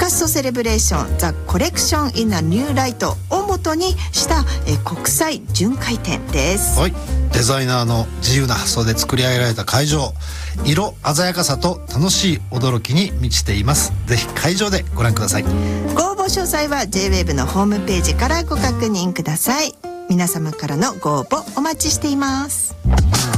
ストセレブレーションザ・コレクション・イン・ア・ニュー・ライトを元にした国際巡回展です。 はい、デザイナーの自由な発想で作り上げられた会場、色鮮やかさと楽しい驚きに満ちています。ぜひ会場でご覧ください。 ご応募詳細は J-WAVE のホームページからご確認ください。皆様からのご応募お待ちしています。